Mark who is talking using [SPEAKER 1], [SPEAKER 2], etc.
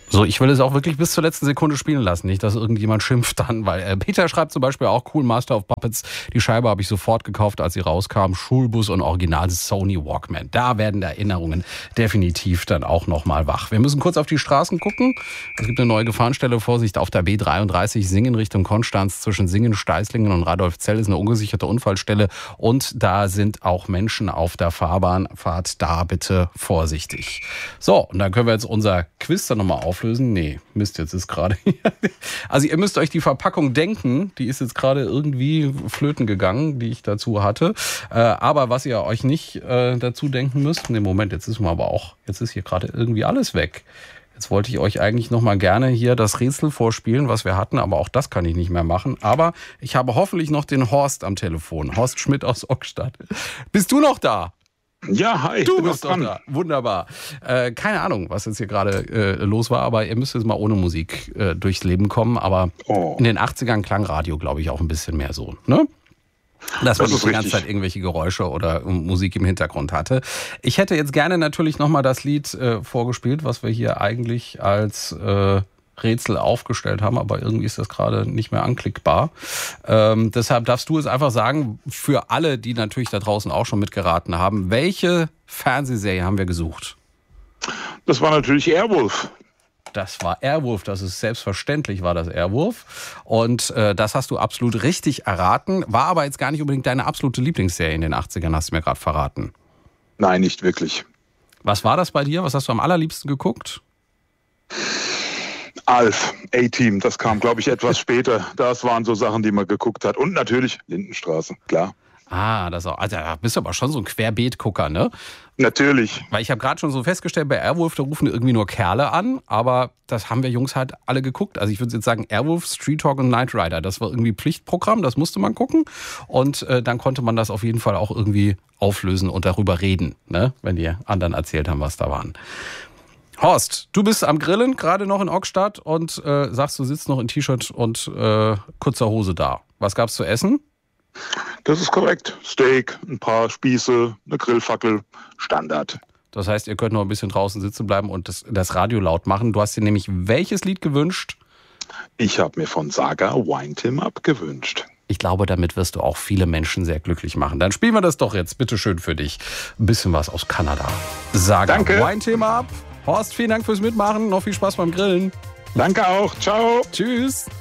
[SPEAKER 1] So, ich will es auch wirklich bis zur letzten Sekunde spielen lassen, nicht, dass irgendjemand schimpft dann, weil Peter schreibt zum Beispiel auch cool, Master of Puppets, die Scheibe habe ich sofort gekauft, als sie rauskam, Schulbus und Original Sony Walkman. Da werden Erinnerungen definitiv dann auch nochmal wach. Wir müssen kurz auf die Straßen gucken. Es gibt eine neue Gefahrenstelle, Vorsicht auf der B33, Singen Richtung Konstanz, zwischen Singen, Steißlingen und Radolfzell ist eine ungesicherte Unfallstelle und da sind auch Menschen auf der Fahrbahnfahrt, da bitte vorsichtig. So, und dann können wir jetzt unser Quiz dann nochmal auflösen. Nee, Mist, jetzt ist gerade... Also ihr müsst euch die Verpackung denken, die ist jetzt gerade irgendwie flöten gegangen, die ich dazu hatte. Aber was ihr euch nicht dazu denken müsst... Nee, Moment, jetzt ist hier gerade irgendwie alles weg. Jetzt wollte ich euch eigentlich nochmal gerne hier das Rätsel vorspielen, was wir hatten, aber auch das kann ich nicht mehr machen. Aber ich habe hoffentlich noch den Horst am Telefon. Horst Schmidt aus Ockstadt. Bist du noch da?
[SPEAKER 2] Ja, hi.
[SPEAKER 1] Du bist doch da. Wunderbar. Keine Ahnung, was jetzt hier gerade los war, aber ihr müsst jetzt mal ohne Musik durchs Leben kommen. Aber in den 80ern klang Radio, glaube ich, auch ein bisschen mehr so, ne? Dass man nicht die ganze Zeit irgendwelche Geräusche oder Musik im Hintergrund hatte. Ich hätte jetzt gerne natürlich nochmal das Lied vorgespielt, was wir hier eigentlich als Rätsel aufgestellt haben, aber irgendwie ist das gerade nicht mehr anklickbar. Deshalb darfst du es einfach sagen, für alle, die natürlich da draußen auch schon mitgeraten haben, welche Fernsehserie haben wir gesucht?
[SPEAKER 2] Das war natürlich Airwolf.
[SPEAKER 1] Das war Airwolf, das ist selbstverständlich, war das Airwolf. Und das hast du absolut richtig erraten. War aber jetzt gar nicht unbedingt deine absolute Lieblingsserie in den 80ern, hast du mir gerade verraten.
[SPEAKER 2] Nein, nicht wirklich.
[SPEAKER 1] Was war das bei dir? Was hast du am allerliebsten geguckt?
[SPEAKER 2] Alf, A-Team, das kam, glaube ich, etwas später. Das waren so Sachen, die man geguckt hat. Und natürlich Lindenstraße, klar.
[SPEAKER 1] Ah, das auch. Also da bist du aber schon so ein Querbeet-Gucker, ne?
[SPEAKER 2] Natürlich.
[SPEAKER 1] Weil ich habe gerade schon so festgestellt, bei Airwolf, da rufen irgendwie nur Kerle an, aber das haben wir Jungs halt alle geguckt. Also ich würde jetzt sagen, Airwolf, Street Talk und Knight Rider, das war irgendwie Pflichtprogramm, das musste man gucken. Und dann konnte man das auf jeden Fall auch irgendwie auflösen und darüber reden, ne? Wenn die anderen erzählt haben, was da waren. Horst, du bist am Grillen, gerade noch in Ockstadt und sagst, du sitzt noch in T-Shirt und kurzer Hose da. Was gab's zu essen?
[SPEAKER 2] Das ist korrekt. Steak, ein paar Spieße, eine Grillfackel, Standard.
[SPEAKER 1] Das heißt, ihr könnt noch ein bisschen draußen sitzen bleiben und das Radio laut machen. Du hast dir nämlich welches Lied gewünscht?
[SPEAKER 2] Ich habe mir von Saga Wind Him Up gewünscht.
[SPEAKER 1] Ich glaube, damit wirst du auch viele Menschen sehr glücklich machen. Dann spielen wir das doch jetzt, bitteschön für dich. Ein bisschen was aus Kanada. Saga Wind Him Up. Horst, vielen Dank fürs Mitmachen. Noch viel Spaß beim Grillen.
[SPEAKER 2] Danke auch. Ciao.
[SPEAKER 1] Tschüss.